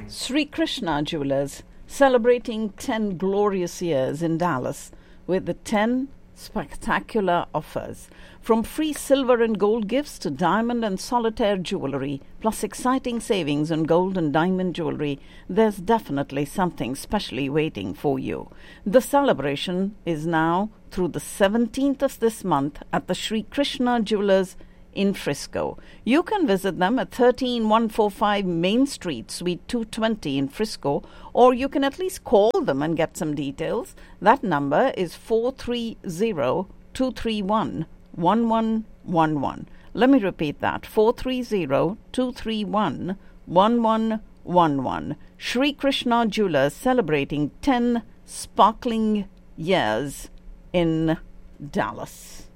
Sri Krishna Jewelers, celebrating 10 glorious years in Dallas with the 10 spectacular offers. From free silver and gold gifts to diamond and solitaire jewelry, plus exciting savings on gold and diamond jewelry, there's definitely something specially waiting for you. The celebration is now through the 17th of this month at the Sri Krishna Jewelers in Frisco. You can visit them at 13145 Main Street, Suite 220 in Frisco, or you can at least call them and get some details. That number is 430-231-1111. Let me repeat that, 430-231-1111. Sri Krishna Jewelers celebrating 10 sparkling years in Dallas.